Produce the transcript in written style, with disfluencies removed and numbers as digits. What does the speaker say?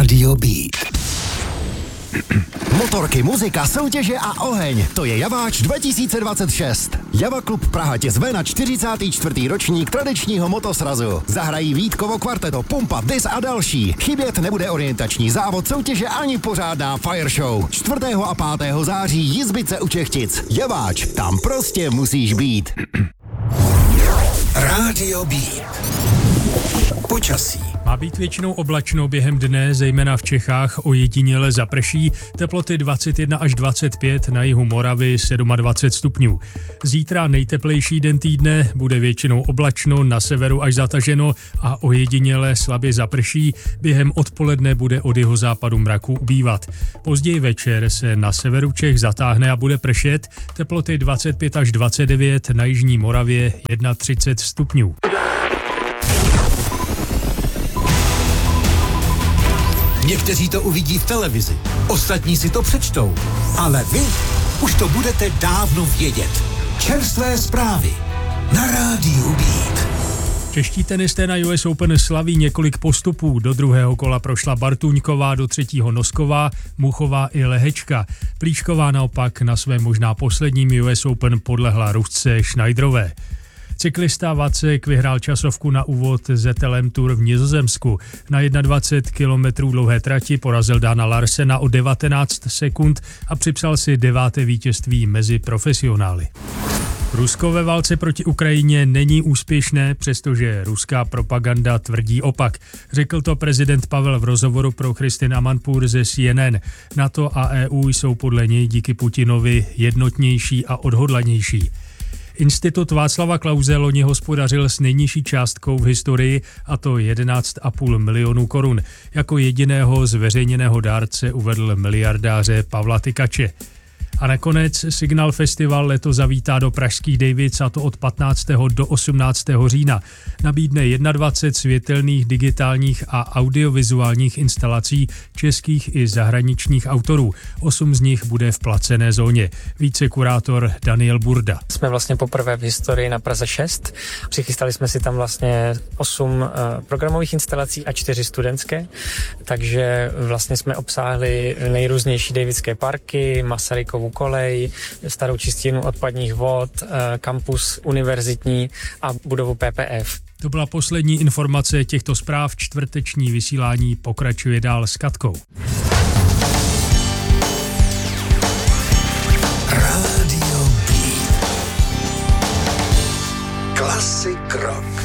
Rádio Beat. Motorky, muzika, soutěže a oheň. To je Javáč 2026. Java Klub Praha tě zve na 44. ročník tradičního motosrazu. Zahrají Vítkovo kvarteto, Pumpa, Dis a další. Chybět nebude orientační závod, soutěže ani pořádná fire show. 4. a 5. září Jizbice u Čechtic. Javáč, tam prostě musíš být. Rádio Beat. Počasí. Má být většinou oblačno během dne, zejména v Čechách, ojediněle zaprší, teploty 21 až 25, na jihu Moravy 27 stupňů. Zítra nejteplejší den týdne, bude většinou oblačno, na severu až zataženo a ojediněle slabě zaprší, během odpoledne bude od jihozápadu mraku ubývat. Později večer se na severu Čech zatáhne a bude pršet, teploty 25 až 29, na jižní Moravě 31 stupňů. Někteří to uvidí v televizi, ostatní si to přečtou, ale vy už to budete dávno vědět. Čerstvé zprávy na Rádiu Beat. Čeští tenisté na US Open slaví několik postupů. Do druhého kola prošla Bartuňková, do třetího Nosková, Muchová i Lehečka. Plíšková naopak na svém možná posledním US Open podlehla Rusce Schneiderové. Cyklista Vacek vyhrál časovku na úvod ZLM Tour v Nizozemsku. Na 21 kilometrů dlouhé trati porazil Dana Larsena o 19 sekund a připsal si 9. vítězství mezi profesionály. Rusko ve válce proti Ukrajině není úspěšné, přestože ruská propaganda tvrdí opak. Řekl to prezident Pavel v rozhovoru pro Christine Amanpour ze CNN. NATO a EU jsou podle něj díky Putinovi jednotnější a odhodlanější. Institut Václava Klause loni hospodařil s nejnižší částkou v historii, a to 11,5 milionů korun. Jako jediného zveřejněného dárce uvedl miliardáře Pavla Tykače. A nakonec Signal Festival letos zavítá do pražských Dejvic, a to od 15. do 18. října. Nabídne 21 světelných, digitálních a audiovizuálních instalací českých i zahraničních autorů. 8 z nich bude v placené zóně. Vicekurátor Daniel Burda. Jsme vlastně poprvé v historii na Praze 6. Přichystali jsme si tam vlastně 8 programových instalací a 4 studentské. Takže vlastně jsme obsáhli nejrůznější dejvické parky, Masarykovu kolej, starou čistírnu odpadních vod, kampus univerzitní a budovu PPF. To byla poslední informace těchto zpráv. Čtvrteční vysílání pokračuje dál s Katkou. Rádio Beat. Klasik rock.